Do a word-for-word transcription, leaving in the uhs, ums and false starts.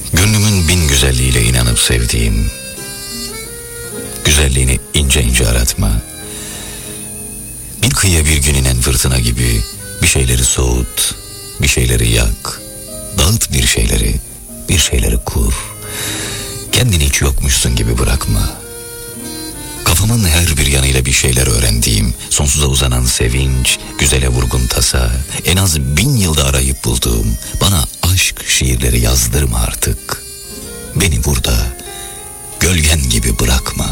Gönlümün bin güzelliğiyle inanıp sevdiğim, güzelliğini ince ince aratma. Bir kıyıya bir gün inen fırtına gibi bir şeyleri soğut, bir şeyleri yak, dağıt bir şeyleri, bir şeyleri kur. Kendini hiç yokmuşsun gibi bırakma. Kafamın her bir yanıyla bir şeyler öğrendiğim, sonsuza uzanan sevinç, güzele vurgun tasa, en az bin yılda arayıp bulduğum, bana aşk şiirleri yazdırma artık. Beni burada gölgen gibi bırakma.